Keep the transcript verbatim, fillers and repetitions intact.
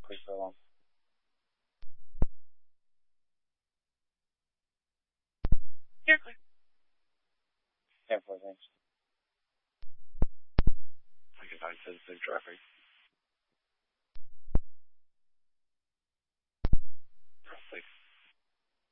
clear for long. You're clear. ten four, thanks. I can find citizen traffic.